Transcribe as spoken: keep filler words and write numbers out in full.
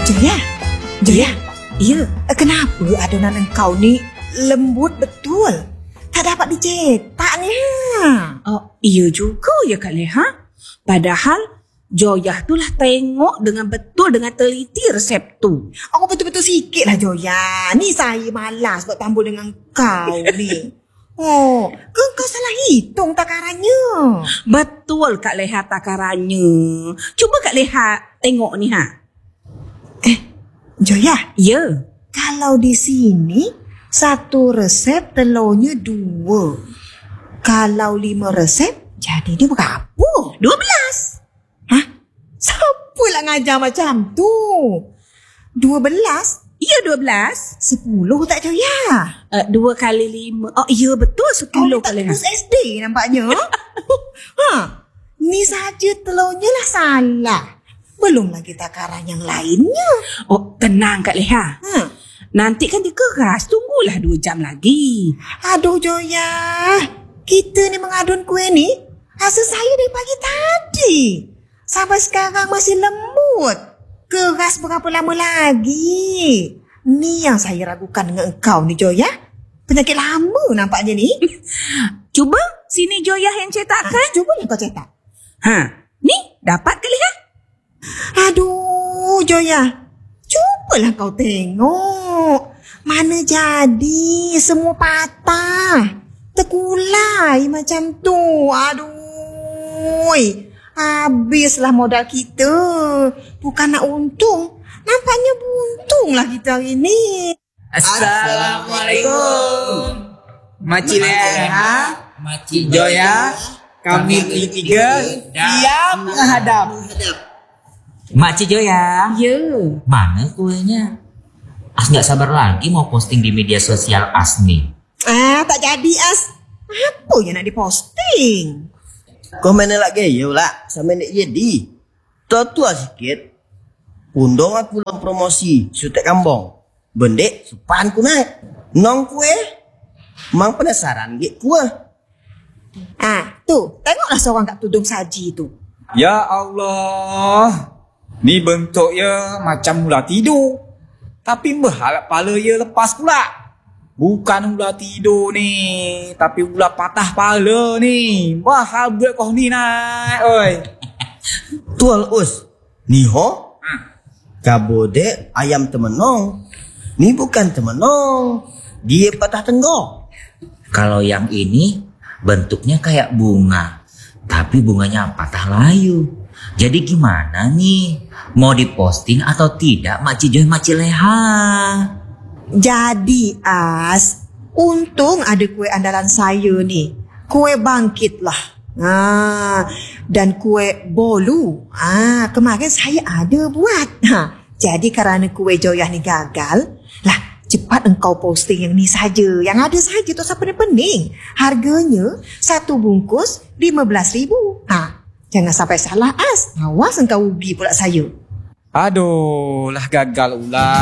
Joya, Joya, iya, kenapa adonan engkau ni lembut betul? Tak dapat dicetak ni. Ha? Oh, iya juga ya Kak Leha. Padahal Joyah tu lah tengok dengan betul, dengan teliti resep tu. Aku betul-betul sikit lah Joya. Ni saya malas buat tambul dengan kau ni. Oh, ke kau salah hitung takarannya? Betul Kak Leha takarannya. Cuba Kak Leha tengok ni ha. Eh, Joya. Ya. Kalau di sini satu resep telurnya dua. Kalau lima resep jadi dia berapa? Dua belas. Hah? Siapa lah ngajar macam tu? Dua belas? Ya, dua belas. Sepuluh tak Joya? Uh, dua kali lima. Oh, iya betul sepuluh oh, kali. Oh, tak terus S D nampaknya. Ha? Ni saja telurnya lah salah. Belum lagi takaran yang lainnya. Oh, tenang Kak Leha. Ha? Nanti kan dia keras. Tunggulah dua jam lagi. Aduh Joya. Kita ni mengadun kuih ni. Rasa saya dari pagi tadi. Sampai sekarang masih lembut. Keras berapa lama lagi? Ni yang saya ragukan dengan engkau ni Joya. Penyakit lama nampaknya ni. Cuba sini Joya yang cetakkan. Ha, cubalah kau cetak. Ha, ni dapat ke Leha? Aduh Joya. Cubalah kau tengok. Mana jadi, semua patah. Terkulai macam tu. Aduh. Habislah modal kita. Bukan nak untung. Nampaknya buntunglah kita hari ni. Assalamualaikum. Makcik Leha, Makcik Joya, kami bertiga siap menghadap. Makcik Joya, Ya. mana kuenya? As nggak sabar lagi mau posting di media sosial As nih. Ah, tak jadi As. Apa yang nak diposting? Kau mana nak gaya lah sama nak jadi. Tua-tua sikit. Undang aku dalam promosi syutek kambong. Bendek supan ku naik. Nong kue. Mang penasaran gek kuah. Ah, tu. Tengoklah seorang kat tudung saji tu. Ya Allah. Ni bentuknya macam ular tidur. Tapi berharap kepala ia lepas pula. Bukan ular tidur ni, tapi ular patah kepala ni. Mahal buat kau ni naik, oi. Tual us. Ni ho? Kabodek ayam temenong. Ni bukan temenong. Dia patah tenggok. Kalau yang ini bentuknya kayak bunga, tapi bunganya patah layu. Jadi gimana nih? Mau diposting atau tidak Makcik Joy, Makcik Leha? Jadi As, untung ada kuih andalan saya ni. Kuih bangkit lah. Ah, dan kuih bolu. Ah, kemarin saya ada buat. Ha, jadi kerana kuih Joyah ni gagal, lah cepat engkau posting yang ni saja. Yang ada saja tu siapa pening. Harganya satu bungkus lima belas ribu. Ha, jangan sampai salah As. Awas engkau ubi pula saya. Aduh, lah gagal ulah.